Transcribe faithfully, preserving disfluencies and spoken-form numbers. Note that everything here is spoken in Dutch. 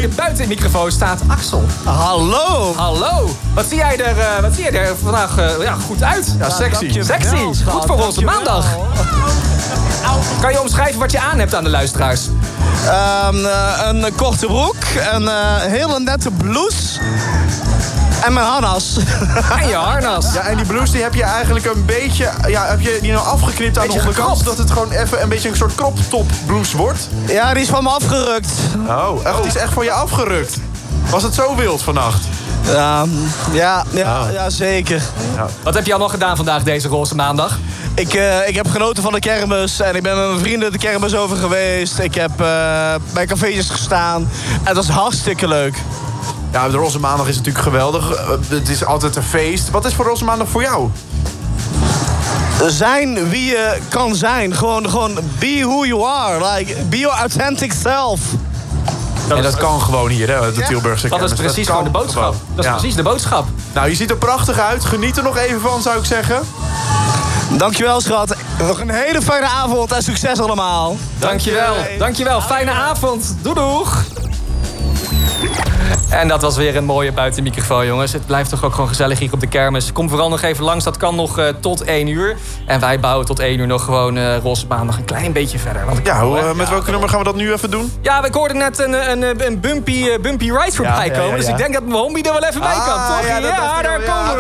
de buitenmicrofoon staat Axel. Hallo. Hallo. Wat zie jij er, uh, wat zie jij er vandaag uh, ja, goed uit? Ja, sexy. Sexy. Goed voor onze maandag. Kan je omschrijven wat je aan hebt aan de luisteraars? Um, uh, een korte broek, een uh, hele nette blouse en mijn harnas. En je harnas. Ja, en die blouse die heb je eigenlijk een beetje... Ja, heb je die nou afgeknipt aan de onderkant... zodat het gewoon even een beetje een soort crop top blouse wordt? Ja, die is van me afgerukt. Oh, echt, die is echt van je afgerukt. Was het zo wild vannacht? Um, ja, ja, Oh. ja, zeker. Ja. Wat heb je al nog gedaan vandaag, deze roze maandag? Ik, uh, ik heb genoten van de kermis en ik ben met mijn vrienden de kermis over geweest. Ik heb uh, bij cafeetjes gestaan en het was hartstikke leuk. Ja, de Roze Maandag is natuurlijk geweldig. Uh, het is altijd een feest. Wat is voor Roze Maandag voor jou? Zijn wie je kan zijn. Gewoon, gewoon be who you are. Like, be your authentic self. Dat en dat kan gewoon hier, hè, de Ja. Tilburgse Dat kermis. is precies kan gewoon de boodschap. gewoon. Dat is Ja. precies de boodschap. Nou, je ziet er prachtig uit. Geniet er nog even van, zou ik zeggen. Dankjewel, schat. Nog een hele fijne avond en succes allemaal. Dankjewel. Dankjewel. Fijne avond. Doei doeg. En dat was weer een mooie buitenmicrofoon, jongens. Het blijft toch ook gewoon gezellig hier op de kermis. Kom vooral nog even langs, dat kan nog uh, tot één uur. En wij bouwen tot één uur nog gewoon uh, Roze Maandag een klein beetje verder. Want Ja, hoe, uh, met welke nummer gaan we dat nu even doen? Ja, ik hoorde net een, een, een bumpy, uh, bumpy ride voorbij Ja, ja, komen. ja, ja. Dus ik denk dat mijn homie er wel even bij Ah, kan, toch? ja, dat dacht ik daar al, ja. komen we.